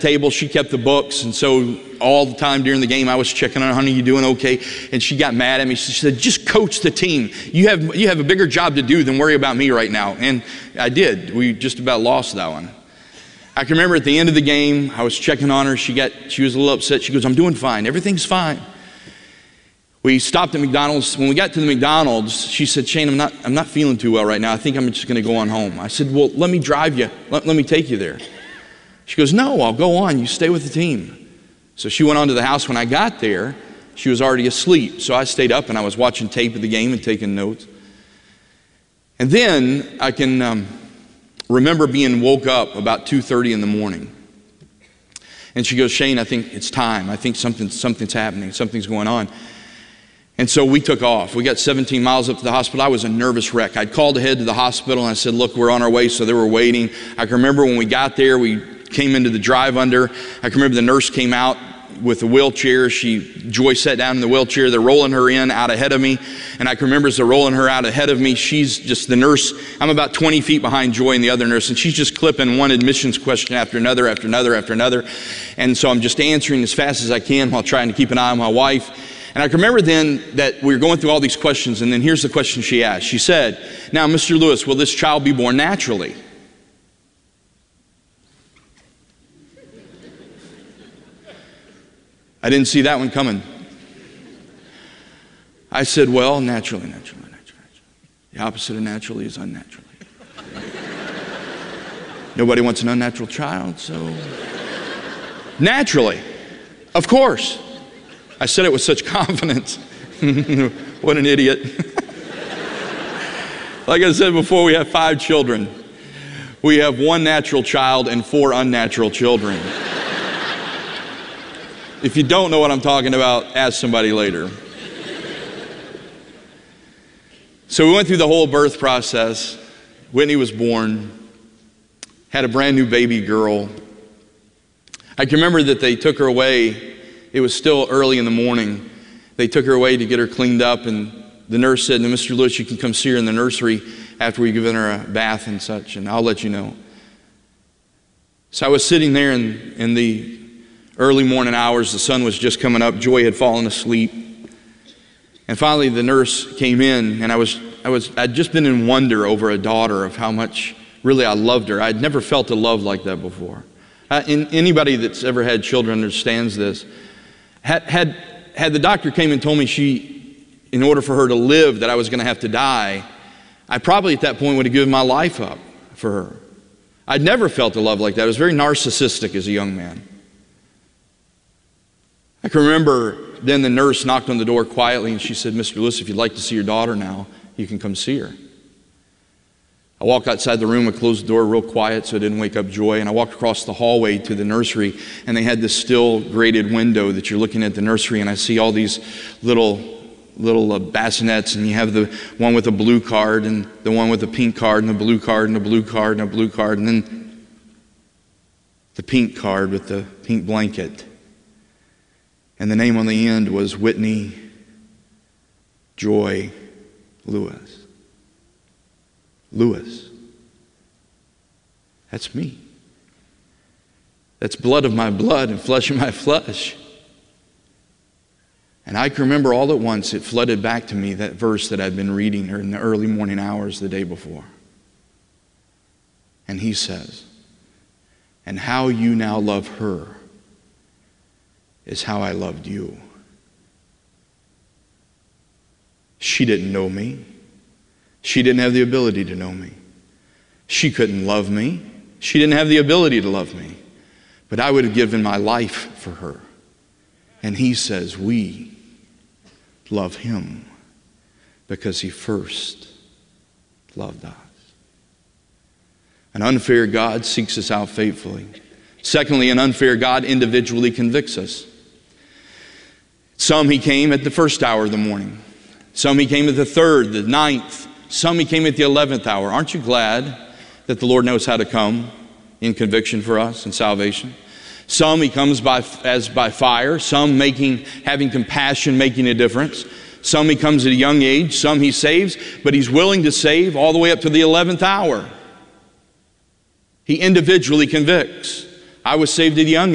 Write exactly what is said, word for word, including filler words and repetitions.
table. She kept the books, and so all the time during the game I was checking on her, honey, you doing okay? And she got mad at me. She said, just coach the team. You have, you have a bigger job to do than worry about me right now. And I did. We just about lost that one. I can remember at the end of the game, I was checking on her. She got, she was a little upset. She goes, I'm doing fine. Everything's fine. We stopped at McDonald's. When we got to the McDonald's, she said, Shane, I'm not, I'm not feeling too well right now. I think I'm just going to go on home. I said, well, let me drive you. Let, let me take you there. She goes, no, I'll go on. You stay with the team. So she went on to the house. When I got there, she was already asleep. So I stayed up and I was watching tape of the game and taking notes. And then I can um, remember being woke up about two thirty in the morning. And she goes, Shane, I think it's time. I think something, something's happening. Something's going on. And so we took off. We got seventeen miles up to the hospital. I was a nervous wreck. I'd called ahead to the hospital and I said, look, we're on our way. So they were waiting. I can remember when we got there, we came into the drive under. I can remember the nurse came out with a wheelchair. She, Joy sat down in the wheelchair. They're rolling her in out ahead of me. And I can remember as they're rolling her out ahead of me, she's just the nurse. I'm about twenty feet behind Joy and the other nurse. And she's just clipping one admissions question after another, after another, after another. And so I'm just answering as fast as I can while trying to keep an eye on my wife. And I can remember then that we were going through all these questions. And then here's the question she asked. She said, now, Mister Lewis, will this child be born naturally? I didn't see that one coming. I said, well, naturally, naturally, naturally, naturally. The opposite of naturally is unnaturally. Nobody wants an unnatural child, so naturally, of course. I said it with such confidence. What an idiot. Like I said before, we have five children. We have one natural child and four unnatural children. If you don't know what I'm talking about, ask somebody later. So we went through the whole birth process. Whitney was born, had a brand new baby girl. I can remember that they took her away. It was still early in the morning. They took her away to get her cleaned up, and the nurse said, Mister Lewis, you can come see her in the nursery after we've given her a bath and such, and I'll let you know. So I was sitting there in, in the early morning hours. The sun was just coming up. Joy had fallen asleep. And finally the nurse came in, and I was, I was, I'd just been in wonder over a daughter of how much really I loved her. I'd never felt a love like that before. Uh, in, anybody that's ever had children understands this. Had, had, had the doctor came and told me she, in order for her to live, that I was going to have to die, I probably at that point would have given my life up for her. I'd never felt a love like that. I was very narcissistic as a young man. I can remember then the nurse knocked on the door quietly and she said, Mister Lewis, if you'd like to see your daughter now, you can come see her. I walked outside the room, I closed the door real quiet so I didn't wake up Joy, and I walked across the hallway to the nursery, and they had this still grated window that you're looking at the nursery, and I see all these little little uh, bassinets, and you have the one with a blue card and the one with a pink card and the blue card and the blue card and a blue card, and then the pink card with the pink blanket. And the name on the end was Whitney Joy Lewis. Lewis. That's me. That's blood of my blood and flesh of my flesh. And I can remember all at once it flooded back to me, that verse that I'd been reading in the early morning hours the day before. And he says, and how you now love her is how I loved you. She didn't know me. She didn't have the ability to know me. She couldn't love me. She didn't have the ability to love me. But I would have given my life for her. And he says, we love him because he first loved us. An unfair God seeks us out faithfully. Secondly, an unfair God individually convicts us. Some he came at the first hour of the morning. Some he came at the third, the ninth. Some he came at the eleventh hour. Aren't you glad that the Lord knows how to come in conviction for us and salvation? Some he comes by as by fire. Some making, having compassion, making a difference. Some he comes at a young age. Some he saves, but he's willing to save all the way up to the eleventh hour. He individually convicts. I was saved at a young age.